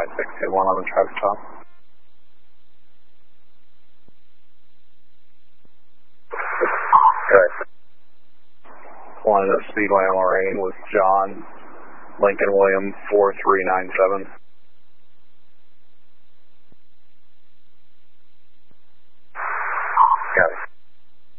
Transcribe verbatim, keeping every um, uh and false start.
five six two one eleven traffic stop. Good. One at Speedway M R A with John Lincoln William four three nine seven.